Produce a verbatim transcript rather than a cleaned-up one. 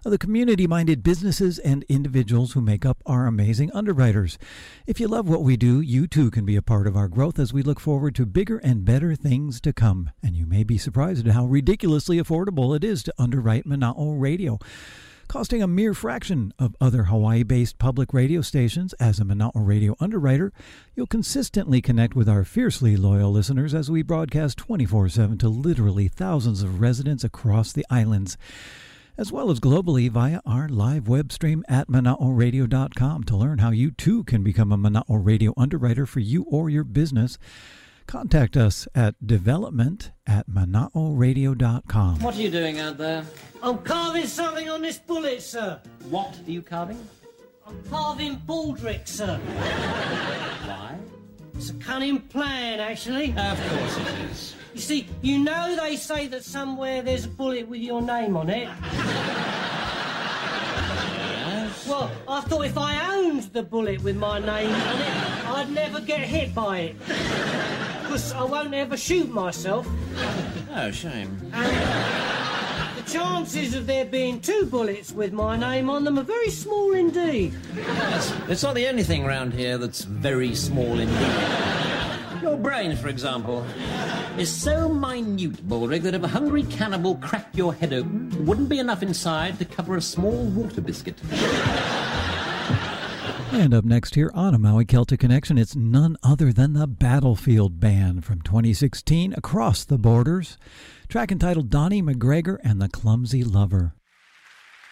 of the community-minded businesses and individuals who make up our amazing underwriters. If you love what we do, you too can be a part of our growth as we look forward to bigger and better things to come. And you may be surprised at how ridiculously affordable it is to underwrite Mana'o Radio. Costing a mere fraction of other Hawaii-based public radio stations, as a Mana'o Radio underwriter, you'll consistently connect with our fiercely loyal listeners as we broadcast twenty-four seven to literally thousands of residents across the islands, as well as globally via our live web stream at mana'o radio dot com. To learn how you too can become a Mana'o Radio underwriter for you or your business, contact us at development at mana'o radio dot com. What are you doing out there? I'm carving something on this bullet, sir. What are you carving? I'm carving baldrick, sir. Why? It's a cunning plan, actually. Of course it is. You see, you know they say that somewhere there's a bullet with your name on it. Yes. Well, I thought if I owned the bullet with my name on it, I'd never get hit by it. Because I won't ever shoot myself. Oh, shame. And the chances of there being two bullets with my name on them are very small indeed. Yes. It's not the only thing around here that's very small indeed. Your brain, for example, is so minute, Baldrick, that if a hungry cannibal cracked your head open, there wouldn't be enough inside to cover a small water biscuit. And up next here on a Maui Celtic Connection, it's none other than the Battlefield Band from twenty sixteen, Across the Borders, track entitled Donnie McGregor and the Clumsy Lover.